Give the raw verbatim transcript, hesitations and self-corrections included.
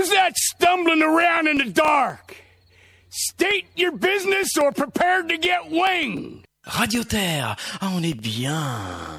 Who's that stumbling around in the dark? State your business or prepare to get winged. Radio Terre, ah, on est bien.